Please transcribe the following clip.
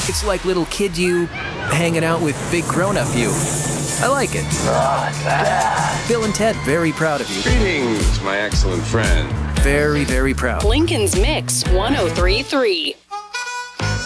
It's like little kid you hanging out with big grown-up you. I like it. Bill and Ted, very proud of you. Greetings, my excellent friend. Very, very proud. Lincoln's Mix 1033.